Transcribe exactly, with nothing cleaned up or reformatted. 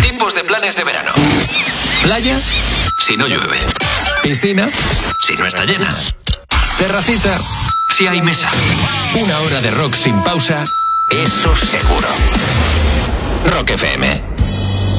Tipos de planes de verano. Playa, si no llueve. Piscina, si no está llena. Terracita, si hay mesa. Una hora de rock sin pausa, eso seguro. Rock F M.